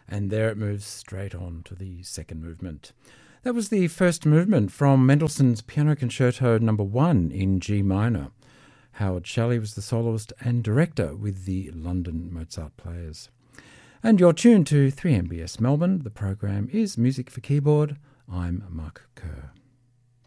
And there it moves straight on to the second movement. That was the first movement from Mendelssohn's Piano Concerto No. 1 in G minor. Howard Shelley was the soloist and director with the London Mozart Players. And you're tuned to 3MBS Melbourne. The program is Music for Keyboard. I'm Mark Kerr.